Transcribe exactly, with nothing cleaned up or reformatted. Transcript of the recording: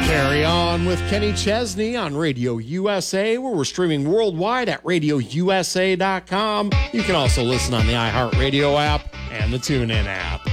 Carry on with Kenny Chesney on Radio U S A, where we're streaming worldwide at radio u s a dot com. You can also listen on the iHeartRadio app and the TuneIn app.